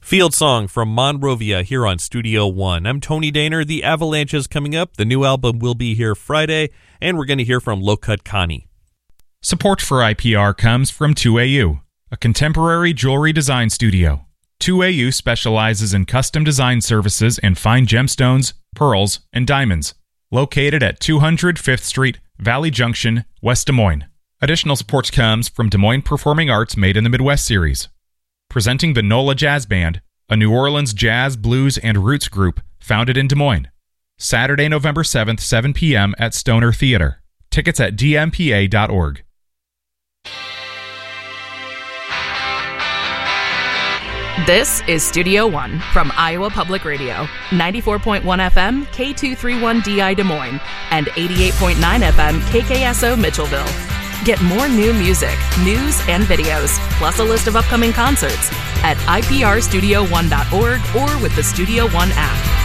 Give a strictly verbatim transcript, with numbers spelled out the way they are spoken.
Field Song from Monrovia here on Studio One. I'm Tony Daner. The Avalanche is coming up. The new album will be here Friday, and we're going to hear from Low Cut Connie. Support for I P R comes from two A U, a contemporary jewelry design studio. two A U specializes in custom design services in fine gemstones, pearls, and diamonds. Located at two hundred Fifth Street, Valley Junction, West Des Moines. Additional support comes from Des Moines Performing Arts Made in the Midwest series. Presenting the NOLA Jazz Band, a New Orleans jazz, blues, and roots group founded in Des Moines. Saturday, November seventh, seven p.m. at Stoner Theater. Tickets at d m p a dot org. This is Studio One from Iowa Public Radio, ninety-four point one F M, K two thirty-one D I Des Moines, and eighty-eight point nine F M, K K S O Mitchellville. Get more new music, news, and videos, plus a list of upcoming concerts at i p r studio one dot org or with the Studio One app.